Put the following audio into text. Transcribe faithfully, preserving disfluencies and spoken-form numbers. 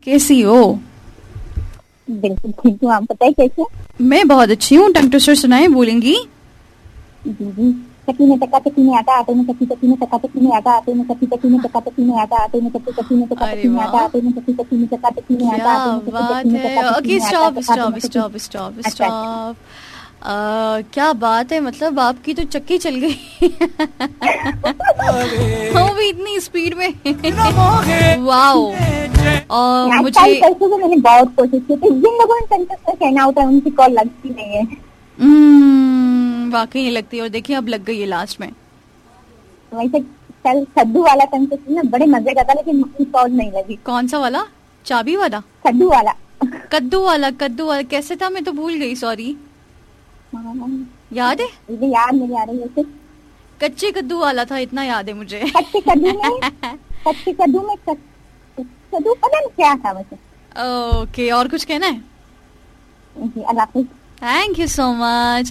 कैसी हो? बिल्कुल ठीक हूँ, आप बताइए कैसे? मैं बहुत अच्छी हूँ। टंग ट्विस्टर सुनाए, बोलेंगी? जी जी। चक्की में चक्का चक्की में आटा, आटे में चक्की चक्की में चक्का चक्की में आटा, आटे में चक्की चक्की में चक्का चक्की में आटा, आटे में चक्की चक्की में चक्का चक्की में आटा, आटे में चक्की चक्की में चक्का चक्की में आटा, आटे में चक्की बात चक्की में है। चक्का चक्की ओके, में स्टॉप आटा। Stop stop stop stop. क्या बात है, मतलब आपकी तो चक्की चल गई। हो भी इतनी स्पीड में। वाओ। और मुझे मैंने बहुत कोशिश की थी, जिन लोगों ने टंग ट्विस्टर कहना होता है उनकी कॉल लगती नहीं है। वाकई लगती है। और देखिए अब लग गई है लास्ट में। वैसे कल कद्दू वाला टंग ट्विस्टर ना बड़े मजे का था, लेकिन मुझे कॉल नहीं लगी। कौन सा वाला? चाबी वाला? कद्दू वाला। कद्दू वाला कद्दू वाला कैसे था? मैं तो भूल गई, सॉरी। याद है? मुझे याद नहीं आ रही है। कच्चे कद्दू वाला था, इतना याद है मुझे। कच्चे कद्दू में कच्चे कद्दू में कद्दू पता नहीं क्या था वैसे। ओके, और कुछ कहना है? जी, अल्लाह हाफिज़। Thank you so much.